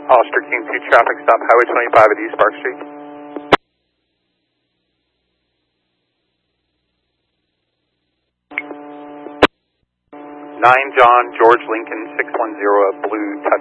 Hollister King 2 traffic stop, Highway 25 at East Park Street. 9 John George Lincoln 610 Blue Tuxedo.